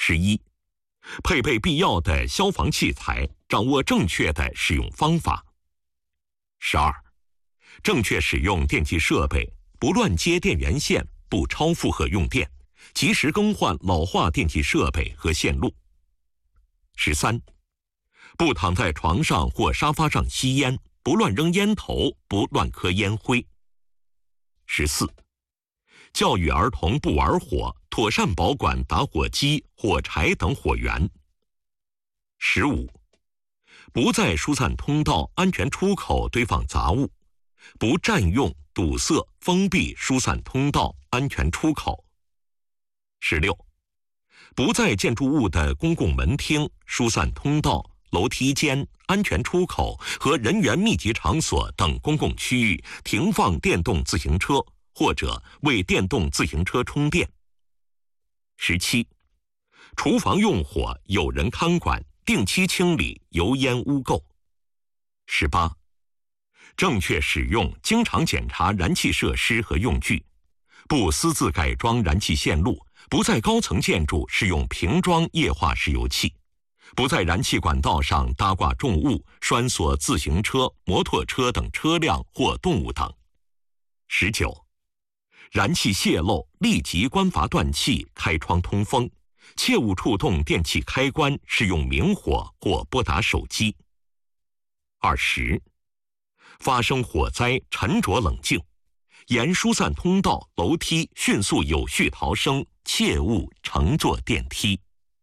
11、配备必要的消防器材，掌握正确的使用方法。12、正确使用电气设备，不乱接电源线，不超负荷用电，及时更换老化电气设备和线路。13、不躺在床上或沙发上吸烟，不乱扔烟头，不乱磕烟灰。14、教育儿童不玩火，妥善保管打火机、火柴等火源。15、不在疏散通道、安全出口堆放杂物，不占用、堵塞、封闭疏散通道、安全出口。16、不在建筑物的公共门厅、疏散通道、楼梯间、安全出口和人员密集场所等公共区域停放电动自行车，或者为电动自行车充电。17、厨房用火有人看管，定期清理油烟污垢。18、正确使用，经常检查燃气设施和用具，不私自改装燃气线路，不在高层建筑使用瓶装液化石油气，不在燃气管道上搭挂重物，拴锁自行车、摩托车等车辆或动物等。19、燃气泄漏，立即关阀断气，开窗通风，切勿触动电器开关，使用明火或拨打手机。20、发生火灾，沉着冷静，沿疏散通道、楼梯迅速有序逃生，切勿乘坐电梯。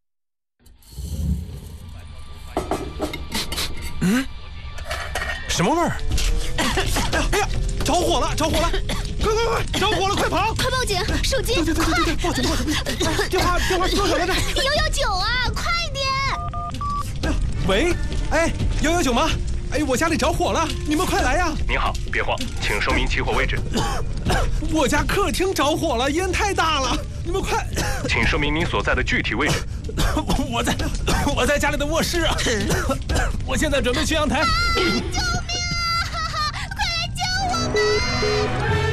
什么味儿？哎呀，着火了！快！着火了，快跑！ 快报警！手机！ 对，报警！电话是多少来着 ？119啊，快点！ 喂，哎，119吗？哎，我家里着火了，你们快来呀！ 您好，别慌，请说明起火位置。 我家客厅着火了，烟太大了，你们快！ 请说明您所在的具体位置。 我在家里的卧室啊，我现在准备去阳台。 救命啊！快来救我们！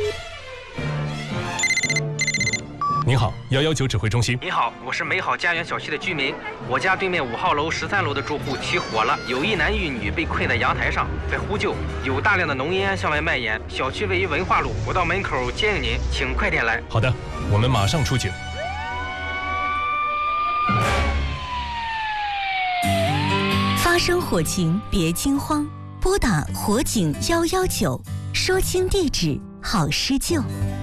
您好，119指挥中心。 你好，我是美好家园小区的居民。我家对面5号楼、13楼的住户起火了，有一男一女被困在阳台上，在呼救，有大量的浓烟向外蔓延。小区位于文化路，我到门口接应您，请快点来。 好的，我们马上出警。 发生火情别惊慌，拨打火警119，说清地址，好施救。